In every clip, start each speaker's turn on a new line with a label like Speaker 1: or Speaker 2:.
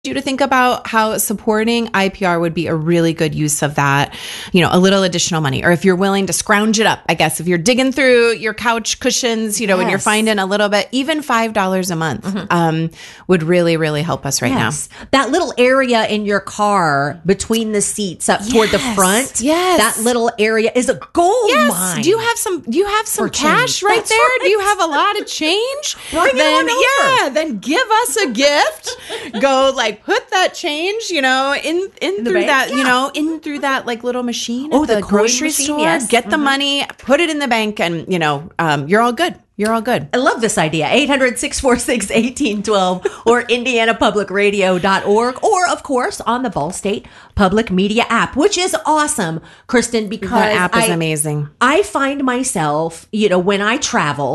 Speaker 1: you to think about how supporting IPR would be a really good use of that, a little additional money. Or if you're willing to scrounge it up, I guess, if you're digging through your couch cushions, and you're finding a little bit, even $5 a month would really, really help us right now.
Speaker 2: That little area in your car between the seats up toward the front, that little area is a gold mine.
Speaker 1: Do you have some cash right there? Right. Do you have a lot of change?
Speaker 2: Bring it on over.
Speaker 1: Yeah, then give us a gift. Go put that change, in through that, in through that little machine at the grocery store. Yes. Get the money, put it in the bank, and you're all good. You're all good.
Speaker 2: I love this idea. 800-646-1812 or indianapublicradio.org, or of course on the Ball State Public Media app, which is awesome, Kristen, because
Speaker 1: that app is amazing.
Speaker 2: I find myself, when I travel,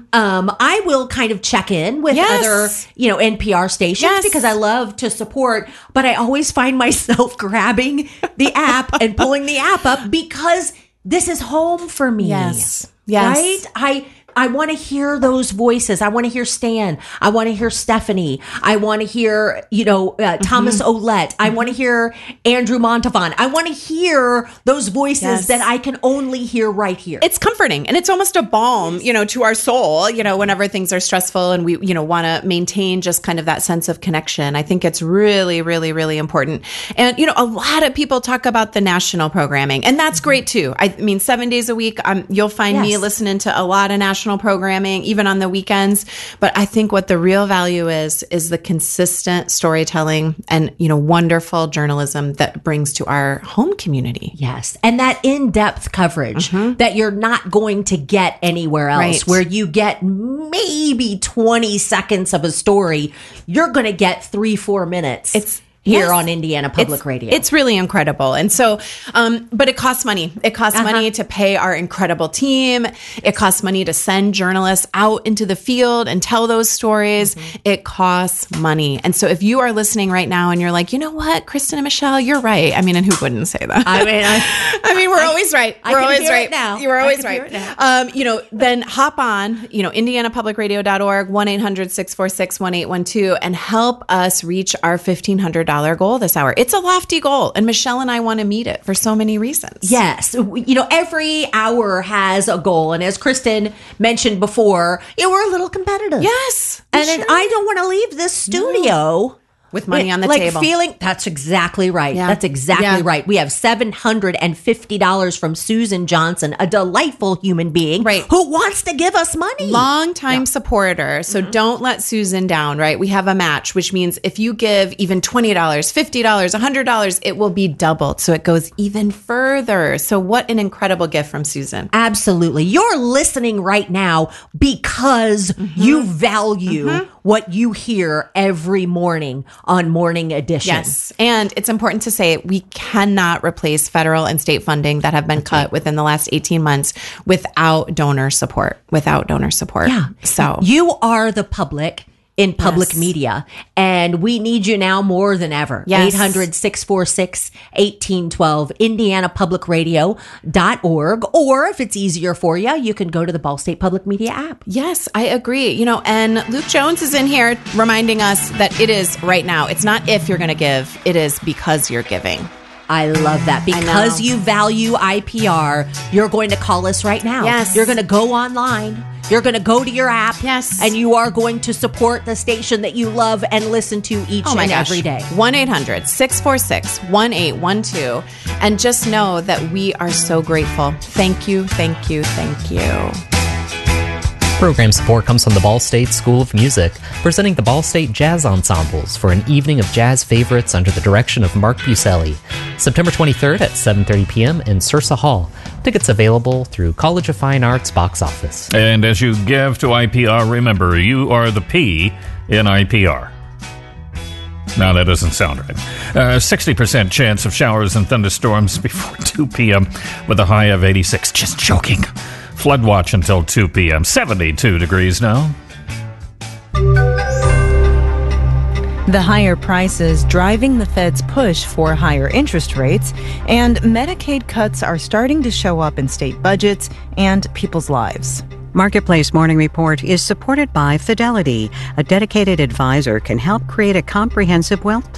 Speaker 2: I will kind of check in with other, NPR stations because I love to support, but I always find myself grabbing the app and pulling the app up because this is home for me.
Speaker 1: Yes.
Speaker 2: Right? I want to hear those voices. I want to hear Stan. I want to hear Stephanie. I want to hear, Thomas Olette. I want to hear Andrew Montavon. I want to hear those voices that I can only hear right here.
Speaker 1: It's comforting, and it's almost a balm, to our soul, whenever things are stressful and we, want to maintain just kind of that sense of connection. I think it's really, really, really important. And, a lot of people talk about the national programming, and that's great too. I mean, 7 days a week, you'll find me listening to a lot of national programming, even on the weekends. But I think what the real value is the consistent storytelling and, wonderful journalism that brings to our home community.
Speaker 2: Yes. And that in-depth coverage that you're not going to get anywhere else, where you get maybe 20 seconds of a story. You're going to get 3-4 minutes. Here on Indiana Public Radio.
Speaker 1: It's really incredible. And so, but it costs money. It costs money to pay our incredible team. It costs money to send journalists out into the field and tell those stories. It costs money. And so if you are listening right now and you're like, you know what, Kristen and Michelle, you're right. I mean, and who wouldn't say that?
Speaker 2: I
Speaker 1: mean, we're always right. We're always right.
Speaker 2: Now.
Speaker 1: You're always right. Then hop on, indianapublicradio.org, 1-800-646-1812, and help us reach our $1,500 goal this hour. It's a lofty goal, and Michelle and I want to meet it for so many reasons.
Speaker 2: Yes. Every hour has a goal. And as Kristen mentioned before, we're a little competitive.
Speaker 1: Yes.
Speaker 2: And I don't want to leave this studio
Speaker 1: with money on the table.
Speaker 2: That's exactly right. Yeah. That's exactly right. We have $750 from Susan Johnson, a delightful human being who wants to give us money.
Speaker 1: Long-time supporter. So don't let Susan down, right? We have a match, which means if you give even $20, $50, $100, it will be doubled. So it goes even further. So what an incredible gift from Susan.
Speaker 2: Absolutely. You're listening right now because you value what you hear every morning on Morning Edition.
Speaker 1: Yes. And it's important to say we cannot replace federal and state funding that have been cut within the last 18 months without donor support. Yeah. So
Speaker 2: you are the public in public media, and we need you now more than ever. 800-646-1812, indianapublicradio.org, or if it's easier for you, you can go to the Ball State Public Media app.
Speaker 1: Yes, I agree. And Luke Jones is in here reminding us that it is right now. It's not if you're going to give, it is because you're giving.
Speaker 2: I love that. Because you value IPR, you're going to call us right now.
Speaker 1: Yes.
Speaker 2: You're going to go online. You're going to go to your app.
Speaker 1: Yes.
Speaker 2: And you are going to support the station that you love and listen to each and every day.
Speaker 1: 1-800-646-1812. And just know that we are so grateful. Thank you, thank you, thank you.
Speaker 3: Program support comes from the Ball State School of Music, presenting the Ball State Jazz Ensembles for an evening of jazz favorites under the direction of Mark Buselli. September 23rd at 7:30 p.m. in Sursa Hall. Tickets available through College of Fine Arts box office.
Speaker 4: And as you give to IPR, remember, you are the P in IPR. No, that doesn't sound right. 60% chance of showers and thunderstorms before 2 p.m. with a high of 86. Just joking. Flood watch until 2 p.m. 72 degrees now.
Speaker 5: The higher prices driving the Fed's push for higher interest rates, and Medicaid cuts are starting to show up in state budgets and people's lives.
Speaker 6: Marketplace Morning Report is supported by Fidelity. A dedicated advisor can help create a comprehensive wealth